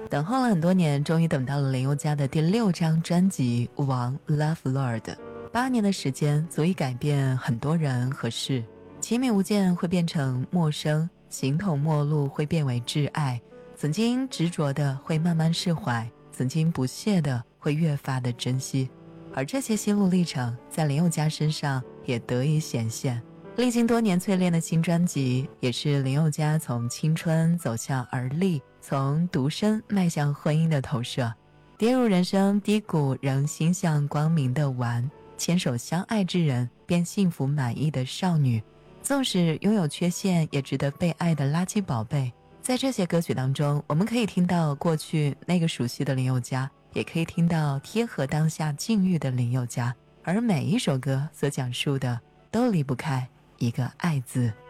等候了很多年，终于等到了林宥嘉的第6张专辑《王 Love Lord》。8年的时间足以改变很多人和事，亲密无间会变成陌生，形同陌路会变为挚爱，曾经执着的会慢慢释怀，曾经不屑的会越发的珍惜。而这些心路历程在林宥嘉身上也得以显现。历经多年淬炼的新专辑，也是林宥嘉从青春走向而立，从独身迈向婚姻的投射。跌入人生低谷仍心向光明的玩，牵手相爱之人便幸福满意的少女，纵使拥有缺陷也值得被爱的垃圾宝贝。在这些歌曲当中，我们可以听到过去那个熟悉的林宥嘉，也可以听到贴合当下境遇的林宥嘉，而每一首歌所讲述的都离不开一个爱字。